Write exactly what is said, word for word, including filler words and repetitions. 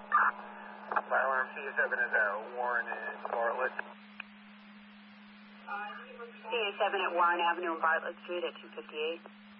Fire alarm C seven at uh, Warren and Bartlett. C A seven at Warren Avenue and Bartlett Street at two fifty-eight.